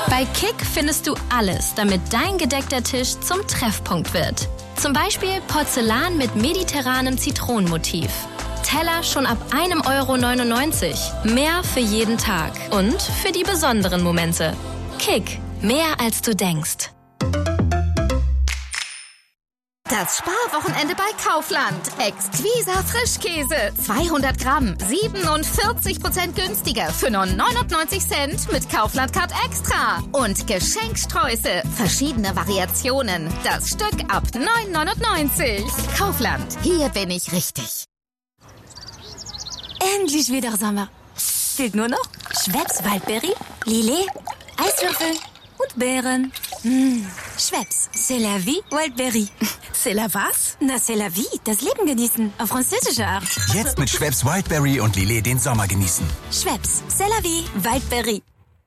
Bei Kick findest du alles, damit dein gedeckter Tisch zum Treffpunkt wird. Zum Beispiel Porzellan mit mediterranem Zitronenmotiv. Teller schon ab 1,99 €. Mehr für jeden Tag und für die besonderen Momente. Kick, mehr als du denkst. Das Sparwochenende bei Kaufland. Exquisa Frischkäse. 200 Gramm, 47% günstiger für nur 99 Cent mit Kaufland Card Extra. Und Geschenksträuße. Verschiedene Variationen. Das Stück ab 9,99 €. Kaufland. Hier bin ich richtig. Endlich wieder Sommer. Fehlt nur noch Schweppes Waldbeere, Lillet, Eiswürfel und Beeren. Schweppes, c'est la vie, Wildberry. C'est la was? Na, c'est la vie, das Leben genießen, auf französische Art. Jetzt mit Schweppes Wildberry und Lillet den Sommer genießen. Schweppes, c'est la vie, Wildberry.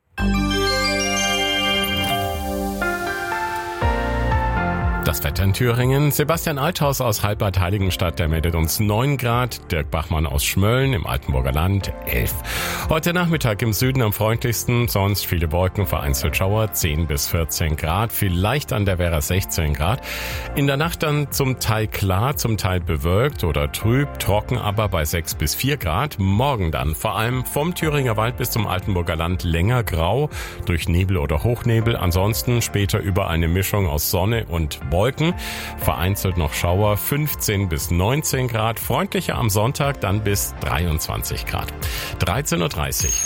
Das Wetter in Thüringen. Sebastian Althaus aus Halbad Heiligenstadt, der meldet uns 9 Grad. Dirk Bachmann aus Schmölln im Altenburger Land 11. Heute Nachmittag im Süden am freundlichsten, sonst viele Wolken, vereinzelt Schauer 10 bis 14 Grad, vielleicht an der Werra 16 Grad. In der Nacht dann zum Teil klar, zum Teil bewölkt oder trüb, trocken aber bei 6 bis 4 Grad. Morgen dann vor allem vom Thüringer Wald bis zum Altenburger Land länger grau, durch Nebel oder Hochnebel. Ansonsten später über eine Mischung aus Sonne und Wolken, vereinzelt noch Schauer, 15 bis 19 Grad, freundlicher am Sonntag dann bis 23 Grad. 13:30 Uhr.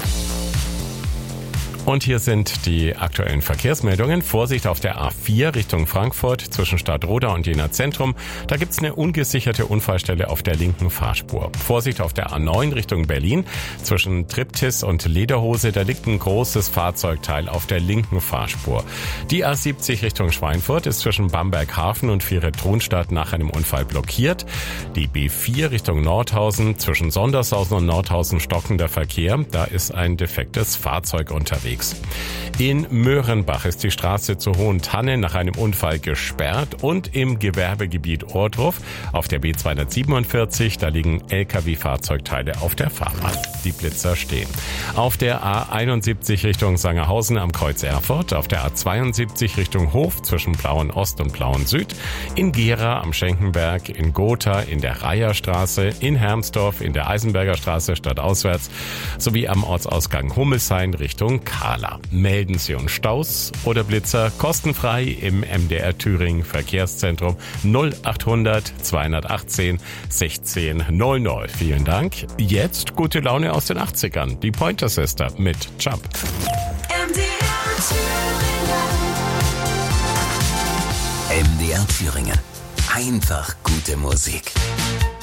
Und hier sind die aktuellen Verkehrsmeldungen. Vorsicht auf der A4 Richtung Frankfurt zwischen Stadtroda und Jena Zentrum. Da gibt's eine ungesicherte Unfallstelle auf der linken Fahrspur. Vorsicht auf der A9 Richtung Berlin zwischen Triptis und Lederhose. Da liegt ein großes Fahrzeugteil auf der linken Fahrspur. Die A70 Richtung Schweinfurt ist zwischen Bamberg-Hafen und Vieret-Tronstadt nach einem Unfall blockiert. Die B4 Richtung Nordhausen zwischen Sondershausen und Nordhausen stockender Verkehr. Da ist ein defektes Fahrzeug unterwegs. In Möhrenbach ist die Straße zur Hohen Tanne nach einem Unfall gesperrt und im Gewerbegebiet Ohrdruf auf der B247, da liegen LKW-Fahrzeugteile auf der Fahrbahn. Die Blitzer stehen. Auf der A71 Richtung Sangerhausen am Kreuz Erfurt, auf der A72 Richtung Hof zwischen Plauen Ost und Plauen Süd, in Gera am Schenkenberg, in Gotha, in der Reiherstraße, in Hermsdorf, in der Eisenberger Straße stadtauswärts sowie am Ortsausgang Hummelshain Richtung Kahla. Melden Sie uns Staus oder Blitzer kostenfrei im MDR Thüringen Verkehrszentrum 0800 218 16 00. Vielen Dank. Jetzt gute Laune aus den 80ern. Die Pointer Sister mit Jump. MDR Thüringen. Einfach gute Musik.